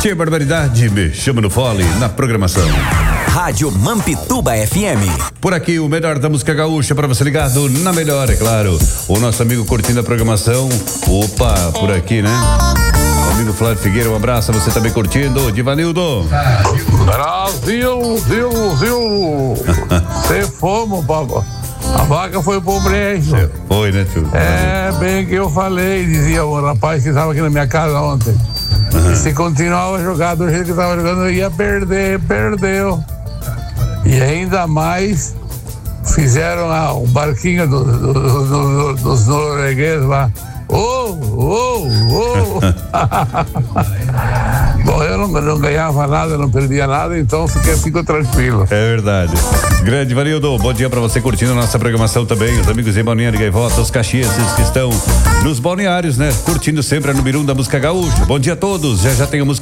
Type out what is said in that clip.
Que barbaridade, me chama no fole na programação. Rádio Mampituba FM. Por aqui, o melhor da música gaúcha para você ligado na melhor, é claro. O nosso amigo curtindo a programação. Opa, por aqui, né? O amigo Flávio Figueira, um abraço, você também curtindo. Divanildo. Brasil. Se fomos, papo. A vaca foi pro brejo. Foi, né, tio? É, bem que eu falei, dizia o rapaz que estava aqui na minha casa ontem. E se continuava a jogar do jeito que estava jogando, ia perder, perdeu. E ainda mais fizeram lá um barquinho dos noruegueses lá. Bom, eu não ganhava nada, não perdia nada, então fico tranquilo. É verdade. Grande Varildo, bom dia pra você curtindo a nossa programação também. Os amigos em Balneário de Gaivota, os caxienses que estão nos balneários, né? Curtindo sempre a número 1 da música gaúcha. Bom dia a todos. Já tem a música